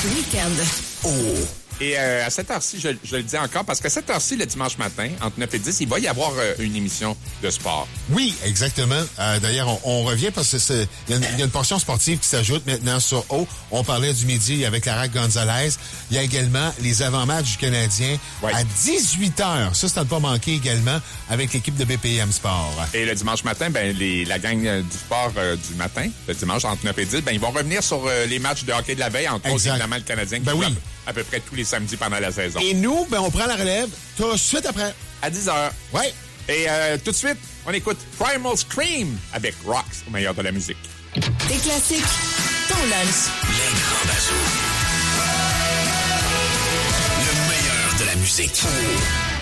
Week-end. Oh! Et à cette heure-ci, je le dis encore, parce qu'à cette heure-ci, le dimanche matin, entre 9 et 10, il va y avoir une émission de sport. Oui, exactement. D'ailleurs, on revient parce que il y a une portion sportive qui s'ajoute maintenant sur O. On parlait du midi avec Lara Gonzalez. Il y a également les avant-matchs du Canadien à 18h. Ça, c'est à ne pas manquer également avec l'équipe de BPM Sport. Et le dimanche matin, la gang du sport du matin, le dimanche entre 9 et 10, ils vont revenir sur les matchs de hockey de la veille, entre autres, évidemment, le Canadien qui joue à peu près tous les samedis pendant la saison. Et nous, on prend la relève tout de suite après. À 10h. Ouais. Et tout de suite, on écoute Primal Scream avec Rocks au meilleur de la musique. Des classiques, ton lunch. Les grands bazous. Le meilleur de la musique.